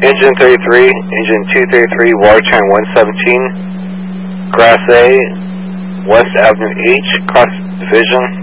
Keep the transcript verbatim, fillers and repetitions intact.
Engine thirty-three, engine two thirty-three, water turn one seventeen, Class A, West Avenue H, cross division.